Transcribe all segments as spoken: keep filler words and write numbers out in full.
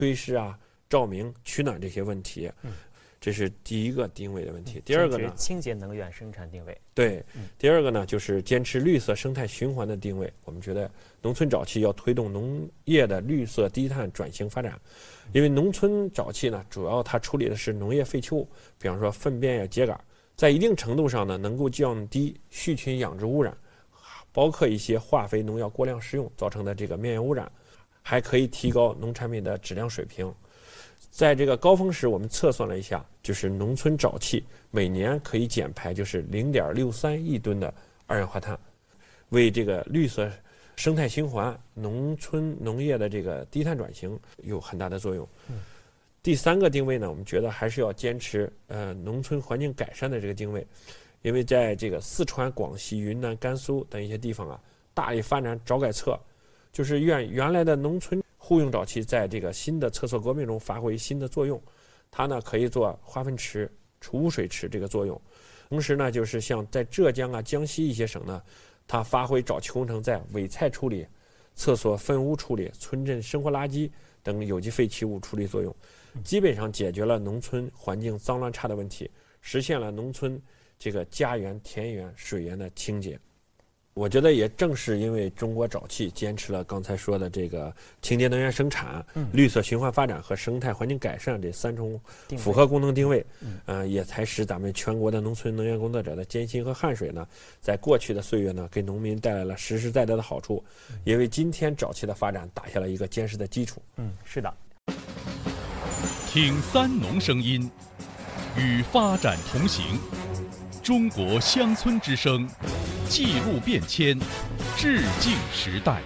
吹湿啊、照明、取暖这些问题。嗯，这是第一个定位的问题。嗯、第二个呢， 清洁能源生产定位。 对，嗯、第二个呢就是坚持绿色生态循环的定位。我们觉得农村沼气要推动农业的绿色低碳转型发展，因为农村沼气呢，主要它处理的是农业废弃物，比方说粪便呀、秸秆，在一定程度上呢，能够降低畜群养殖污染，包括一些化肥、农药过量使用造成的这个面源污染，还可以提高农产品的质量水平。在这个高峰时，我们测算了一下，就是农村沼气每年可以减排就是零点六三亿吨的二氧化碳，为这个绿色生态循环、农村农业的这个低碳转型有很大的作用。嗯、第三个定位呢，我们觉得还是要坚持呃农村环境改善的这个定位，因为在这个四川、广西、云南、甘肃等一些地方啊，大力发展沼改厕，就是原原来的农村户用沼气在这个新的厕所革命中发挥新的作用，它呢可以做化粪池、储污水池这个作用。同时呢，就是像在浙江啊、江西一些省呢，它发挥沼气工程在尾菜处理、厕所粪污处理、村镇生活垃圾等有机废弃物处理作用，基本上解决了农村环境脏乱差的问题，实现了农村这个家园、田园、水源的清洁。我觉得也正是因为中国沼气坚持了刚才说的这个清洁能源生产、嗯、绿色循环发展和生态环境改善这三重复合功能定位，嗯、呃，也才使咱们全国的农村能源工作者的艰辛和汗水呢，在过去的岁月呢，给农民带来了实实在在的好处，也为今天沼气的发展打下了一个坚实的基础。 嗯，是的。 听三农声音，与发展同行。中国乡村之声，记录变迁，致敬时代。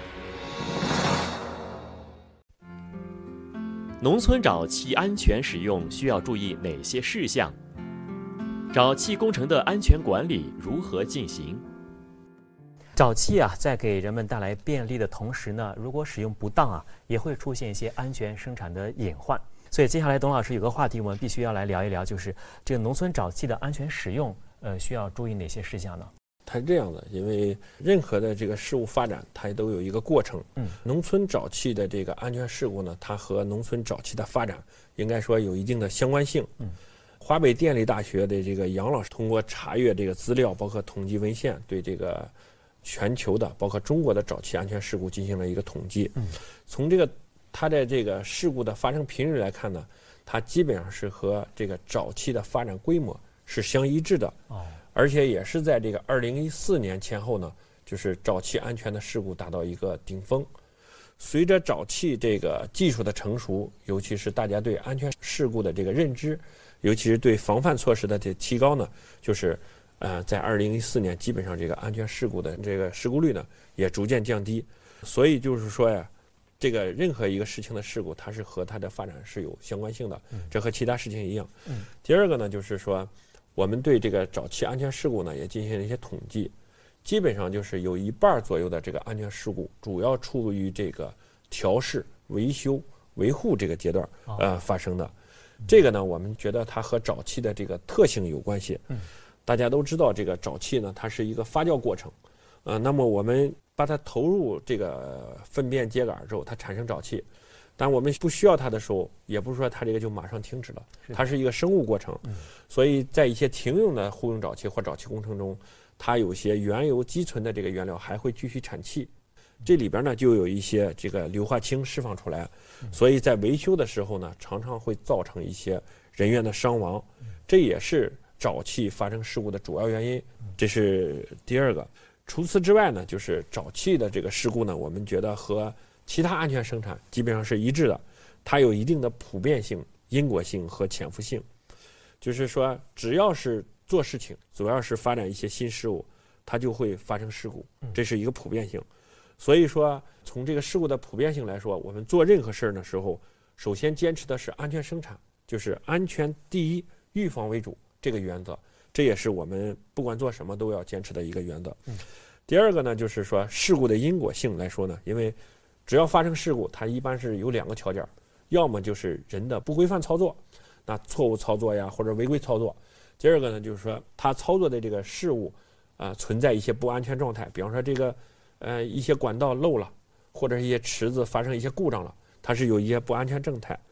农村沼气安全使用需要注意哪些事项？沼气工程的安全管理如何进行？ 沼气啊，在给人们带来便利的同时呢，如果使用不当啊，也会出现一些安全生产的隐患。所以接下来董老师有个话题，我们必须要来聊一聊，就是这个农村沼气的安全使用。呃，需要注意哪些事项呢？ 它是这样的，因为任何的这个事物发展，它都有一个过程。嗯，农村沼气的这个安全事故呢，它和农村沼气的发展应该说有一定的相关性。嗯，华北电力大学的这个杨老师通过查阅这个资料，包括统计文献，对这个全球的，包括中国的沼气安全事故进行了一个统计。嗯，从这个它的这个事故的发生频率来看呢，它基本上是和这个沼气的发展规模是相一致的，哦，而且也是在这个二零一四年前后呢，就是沼气安全的事故达到一个顶峰。随着沼气这个技术的成熟，尤其是大家对安全事故的这个认知，尤其是对防范措施的这提高呢，就是呃，在二零一四年基本上这个安全事故的这个事故率呢也逐渐降低。所以就是说呀，这个任何一个事情的事故，它是和它的发展是有相关性的，这和其他事情一样。嗯，第二个呢，就是说，我们对这个沼气安全事故呢也进行了一些统计，基本上就是有一半左右的这个安全事故主要处于这个调试、维修、维护这个阶段呃发生的。这个呢，我们觉得它和沼气的这个特性有关系。嗯，大家都知道，这个沼气呢，它是一个发酵过程，呃，那么我们把它投入这个粪便秸秆之后，它产生沼气。但我们不需要它的时候，也不是说它这个就马上停止了，它是一个生物过程。嗯，所以在一些停用的户用沼气或沼气工程中，它有些原油积存的这个原料还会继续产气，这里边呢就有一些这个硫化氢释放出来，所以在维修的时候呢，常常会造成一些人员的伤亡，这也是沼气发生事故的主要原因。这是第二个。除此之外呢，就是沼气的这个事故呢，我们觉得和其他安全生产基本上是一致的，它有一定的普遍性、因果性和潜伏性。就是说，只要是做事情，主要是发展一些新事物，它就会发生事故，这是一个普遍性。所以说，从这个事故的普遍性来说，我们做任何事儿的时候，首先坚持的是安全生产，就是安全第一，预防为主这个原则，这也是我们不管做什么都要坚持的一个原则。嗯，第二个呢，就是说事故的因果性来说呢，因为只要发生事故，它一般是有两个条件，要么就是人的不规范操作，那错误操作呀或者违规操作；第二个呢，就是说他操作的这个事物啊、呃、存在一些不安全状态，比方说这个呃一些管道漏了，或者一些池子发生一些故障了，它是有一些不安全状态。